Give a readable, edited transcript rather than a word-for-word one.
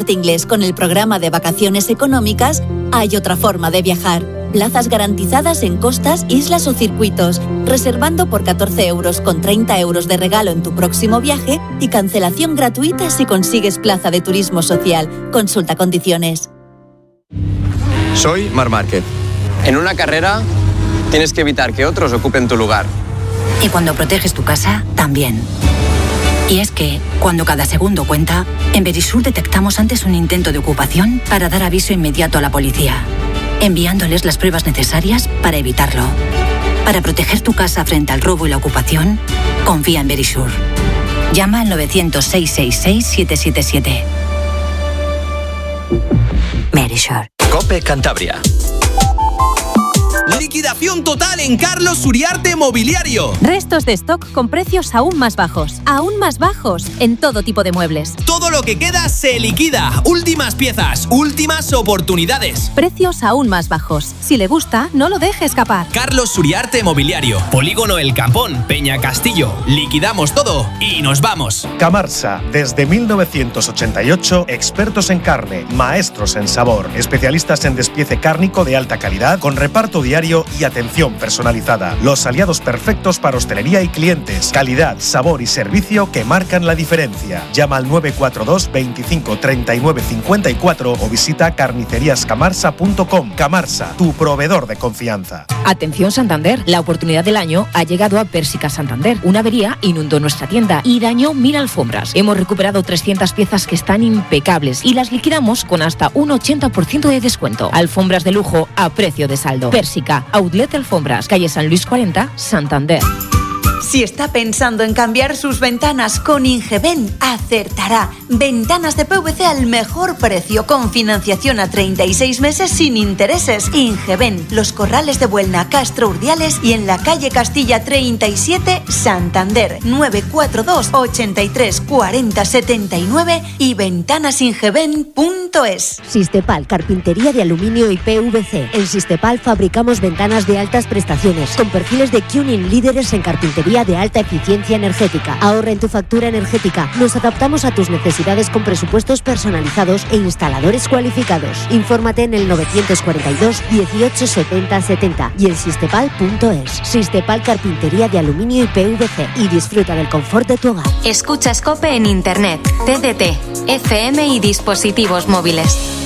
Corte Inglés con el programa de vacaciones económicas, hay otra forma de viajar. Plazas garantizadas en costas, islas o circuitos, reservando por 14 euros con 30 euros de regalo en tu próximo viaje y cancelación gratuita si consigues plaza de turismo social. Consulta condiciones. Soy Marc Márquez. En una carrera tienes que evitar que otros ocupen tu lugar. Y cuando proteges tu casa, también. Y es que, cuando cada segundo cuenta, en Verisur detectamos antes un intento de ocupación para dar aviso inmediato a la policía, enviándoles las pruebas necesarias para evitarlo. Para proteger tu casa frente al robo y la ocupación, confía en Verisur. Llama al 900-666-777. Verisur. COPE Cantabria. Liquidación total en Carlos Uriarte Mobiliario. Restos de stock con precios aún más bajos en todo tipo de muebles. Todo lo que queda se liquida. Últimas piezas, últimas oportunidades. Precios aún más bajos. Si le gusta, no lo deje escapar. Carlos Uriarte Mobiliario. Polígono El Campón, Peña Castillo. Liquidamos todo y nos vamos. Camarsa, desde 1988, expertos en carne, maestros en sabor, especialistas en despiece cárnico de alta calidad con reparto diario y atención personalizada. Los aliados perfectos para hostelería y clientes. Calidad, sabor y servicio que marcan la diferencia. Llama al 942 25 39 54 o visita carniceriascamarsa.com. Camarsa, tu proveedor de confianza. Atención Santander, la oportunidad del año ha llegado a Pérsica Santander. Una avería inundó nuestra tienda y dañó 1000 alfombras. Hemos recuperado 300 piezas que están impecables y las liquidamos con hasta un 80% de descuento. Alfombras de lujo a precio de saldo. Pérsica, Outlet Alfombras, calle San Luis 40, Santander. Si está pensando en cambiar sus ventanas con Ingeben, acertará. Ventanas de PVC al mejor precio, con financiación a 36 meses sin intereses. Ingeben, Los Corrales de Buelna, Castro Urdiales y en la calle Castilla 37, Santander. 942 83 40 79 y ventanasingeben.es. Sistepal, carpintería de aluminio y PVC. En Sistepal fabricamos ventanas de altas prestaciones, con perfiles de Cunin líderes en carpintería de alta eficiencia energética. Ahorra en tu factura energética. Nos adaptamos a tus necesidades con presupuestos personalizados e instaladores cualificados. Infórmate en el 942 18 70 70 y en sistepal.es. Sistepal, carpintería de aluminio y PVC, y disfruta del confort de tu hogar. Escucha COPE en internet, TDT, FM y dispositivos móviles.